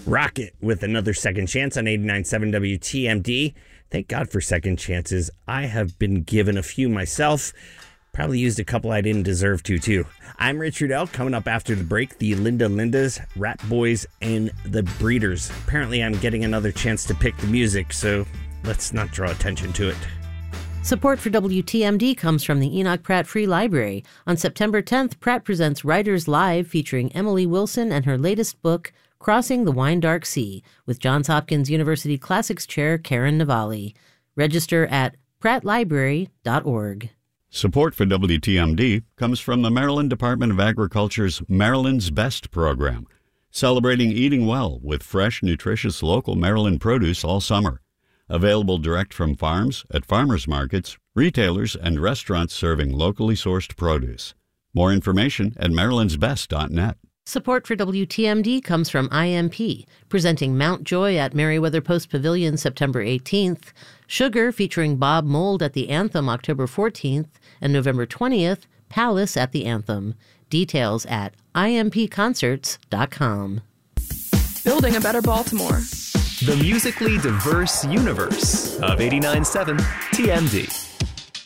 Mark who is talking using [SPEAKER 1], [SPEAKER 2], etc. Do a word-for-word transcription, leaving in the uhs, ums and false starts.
[SPEAKER 1] Rocket with another second chance on eighty-nine point seven W T M D. Thank God for second chances. I have been given a few myself. Probably used a couple I didn't deserve to, too. I'm Richard L. Coming up after the break, the Linda Lindas, Rat Boys, and the Breeders. Apparently, I'm getting another chance to pick the music, so let's not draw attention to it.
[SPEAKER 2] Support for W T M D comes from the Enoch Pratt Free Library. On September tenth, Pratt presents Writers Live featuring Emily Wilson and her latest book, Crossing the Wine Dark Sea, with Johns Hopkins University Classics Chair Karen Navalli. Register at pratt library dot org.
[SPEAKER 3] Support for W T M D comes from the Maryland Department of Agriculture's Maryland's Best program, celebrating eating well with fresh, nutritious local Maryland produce all summer. Available direct from farms, at farmers markets, retailers, and restaurants serving locally sourced produce. More information at marylands best dot net.
[SPEAKER 2] Support for W T M D comes from I M P, presenting Mount Joy at Merriweather Post Pavilion September eighteenth, Sugar featuring Bob Mould at the Anthem October fourteenth, and November twentieth, Palace at the Anthem. Details at I M P concerts dot com.
[SPEAKER 4] Building a better Baltimore.
[SPEAKER 5] The musically diverse universe of eighty-nine point seven T M D.